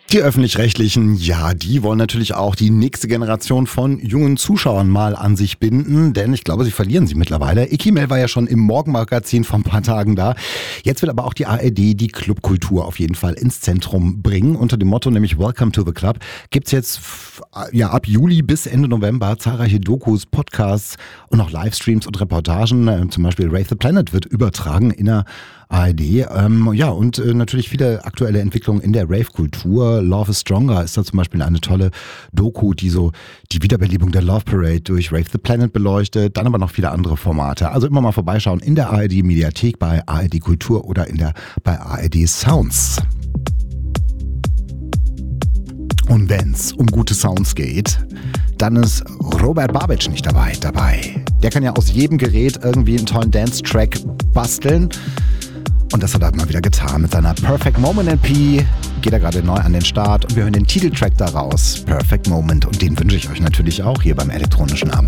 Die Öffentlich-Rechtlichen, ja, die wollen natürlich auch die nächste Generation von jungen Zuschauern mal an sich binden, denn ich glaube, sie verlieren sie mittlerweile. Icky Mel war ja schon im Morgenmagazin vor ein paar Tagen da. Jetzt will aber auch die ARD die Clubkultur auf jeden Fall ins Zentrum bringen. Unter dem Motto nämlich Welcome to the Club gibt's jetzt ab Juli bis Ende November zahlreiche Dokus, Podcasts und auch Livestreams und Reportagen. Zum Beispiel Rave the Planet wird übertragen in der ARD. Und natürlich viele aktuelle Entwicklungen in der Rave-Kultur. Love is Stronger ist da zum Beispiel eine tolle Doku, die so die Wiederbelebung der Love Parade durch Rave the Planet beleuchtet. Dann aber noch viele andere Formate. Also immer mal vorbeischauen in der ARD-Mediathek, bei ARD Kultur oder bei ARD Sounds. Und wenn's um gute Sounds geht, dann ist Robert Babic nicht dabei. Der kann ja aus jedem Gerät irgendwie einen tollen Dance-Track basteln. Und das hat er mal wieder getan. Mit seiner Perfect Moment LP geht er gerade neu an den Start und wir hören den Titeltrack daraus, Perfect Moment. Und den wünsche ich euch natürlich auch hier beim elektronischen Abend.